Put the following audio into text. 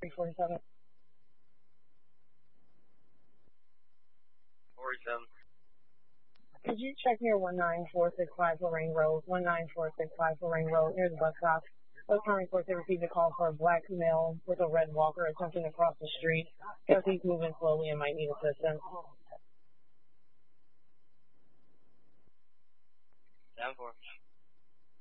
347. 47. Could you check near 19465 Lorraine Road, 19465 Lorraine Road, near the bus stop? Those time reports they received a call for a black male with a red walker attempting to cross the street because he's moving slowly and might need assistance. 7-4.